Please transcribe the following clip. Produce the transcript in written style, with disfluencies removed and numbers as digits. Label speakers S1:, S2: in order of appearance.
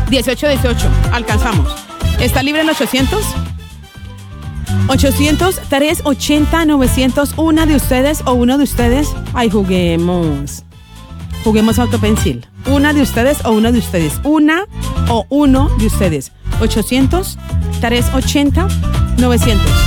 S1: 1818. Alcanzamos. ¿Está libre el 800? 800-380-900. Una de ustedes o uno de ustedes. Ay, juguemos. Juguemos autopensil. Una de ustedes o uno de ustedes. Una o uno de ustedes. 800-380-900.